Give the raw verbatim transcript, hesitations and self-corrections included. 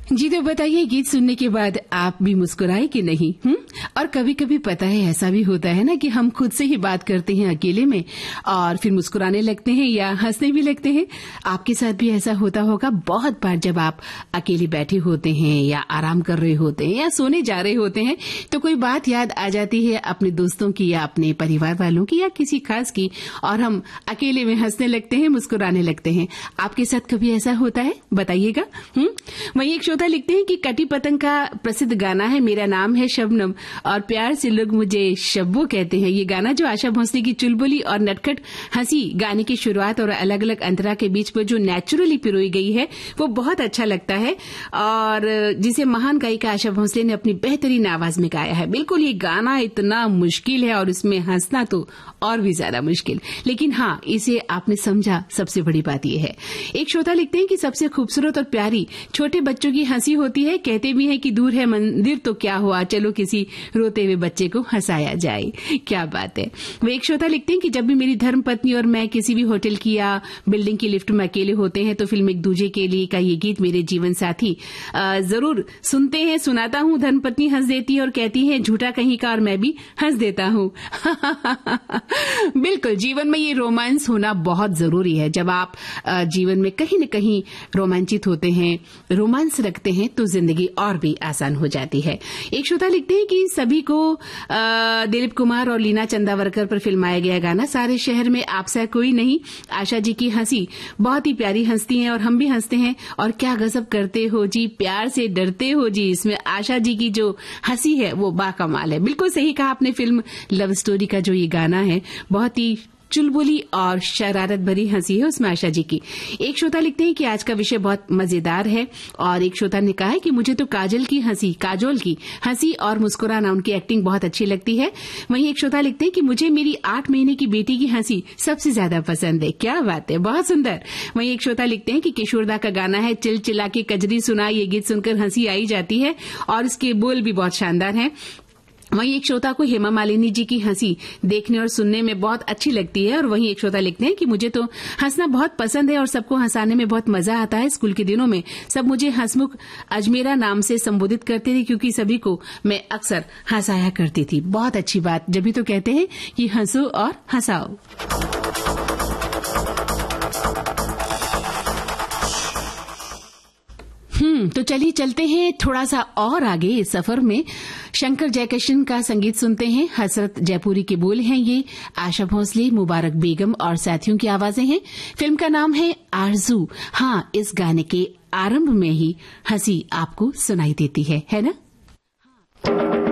जी तो बताइए, गीत सुनने के बाद आप भी मुस्कुराए कि नहीं? हुँ? और कभी कभी पता है ऐसा भी होता है ना कि हम खुद से ही बात करते हैं अकेले में और फिर मुस्कुराने लगते हैं या हंसने भी लगते हैं। आपके साथ भी ऐसा होता होगा बहुत बार, जब आप अकेले बैठे होते हैं या आराम कर रहे होते हैं या सोने जा रहे होते हैं तो कोई बात याद आ जाती है अपने दोस्तों की या अपने परिवार वालों की या किसी खास की, और हम अकेले में हंसने लगते हैं, मुस्कुराने लगते हैं। आपके साथ कभी ऐसा होता है? बताइएगा। हम्म वही एक श्रोता लिखते हैं कि कटी पतंग का प्रसिद्ध गाना है मेरा नाम है शबनम और प्यार से लोग मुझे शब्बो कहते हैं। ये गाना जो आशा भोसले की चुलबुली और नटखट हंसी, गाने की शुरुआत और अलग अलग अंतरा के बीच पर जो नेचुरली पिरोई गई है वो बहुत अच्छा लगता है और जिसे महान गायिका आशा भोसले ने अपनी बेहतरीन आवाज में गाया है। बिल्कुल ये गाना इतना मुश्किल है और इसमें हंसना तो और भी ज्यादा मुश्किल, लेकिन हाँ, इसे आपने समझा, सबसे बड़ी बात यह है। एक श्रोता लिखते हैं कि सबसे खूबसूरत और प्यारी छोटे बच्चों की हंसी होती है। कहते भी हैं कि दूर है मंदिर तो क्या हुआ, चलो किसी रोते हुए बच्चे को हंसाया जाए। क्या बात है। वे एक श्रोता लिखते हैं कि जब भी मेरी धर्म पत्नी और मैं किसी भी होटल की या बिल्डिंग की लिफ्ट में अकेले होते हैं तो फिल्म एक दूजे के लिए का ये गीत मेरे जीवन साथी जरूर सुनते हैं। सुनाता हूँ, धर्म पत्नी हंस देती है और कहती है झूठा कहीं का, और मैं भी हंस देता हूँ। बिल्कुल, जीवन में ये रोमांस होना बहुत जरूरी है। जब आप जीवन में कहीं न कहीं रोमांचित होते हैं, रोमांस रखते हैं, तो जिंदगी और भी आसान हो जाती है। एक श्रोता लिखते हैं कि सभी को दिलीप कुमार और लीना चंदावरकर पर फिल्माया गया गाना सारे शहर में आपसा कोई नहीं। आशा जी की हंसी बहुत ही प्यारी हंसती हैं और हम भी हंसते हैं, और क्या गजब करते हो जी, प्यार से डरते हो जी। इसमें आशा जी की जो हंसी है वो बाकमाल है। बिल्कुल सही कहा आपने। फिल्म लव स्टोरी का जो ये गाना है बहुत ही चुलबुली और शरारत भरी हंसी है उसमें आशा जी की। एक श्रोता लिखते हैं कि आज का विषय बहुत मजेदार है, और एक श्रोता ने कहा है कि मुझे तो काजल की हंसी काजोल की हंसी और मुस्कुराना, उनकी एक्टिंग बहुत अच्छी लगती है। वहीं एक श्रोता लिखते हैं कि मुझे मेरी आठ महीने की बेटी की हंसी सबसे ज्यादा पसंद है। क्या बात है, बहुत सुंदर। वहीं एक श्रोता लिखते हैं कि किशोरदा का गाना है चिल चिला के कजरी सुना, ये गीत सुनकर हंसी आई जाती है और इसके बोल भी बहुत शानदार हैं। वहीं एक श्रोता को हेमा मालिनी जी की हंसी देखने और सुनने में बहुत अच्छी लगती है। और वहीं एक श्रोता लिखते हैं कि मुझे तो हंसना बहुत पसंद है और सबको हंसाने में बहुत मजा आता है। स्कूल के दिनों में सब मुझे हंसमुख अजमेरा नाम से संबोधित करते थे क्योंकि सभी को मैं अक्सर हंसाया करती थी। बहुत अच्छी बात, जब भी तो कहते हैं कि हंसो और हंसाओ। हम्म तो चलिए चलते हैं थोड़ा सा और आगे इस सफर में। शंकर जयकिशन का संगीत सुनते हैं। हसरत जयपुरी के बोल हैं ये, आशा भोसले, मुबारक बेगम और साथियों की आवाजें हैं। फिल्म का नाम है आरजू। हाँ, इस गाने के आरंभ में ही हंसी आपको सुनाई देती है, है ना?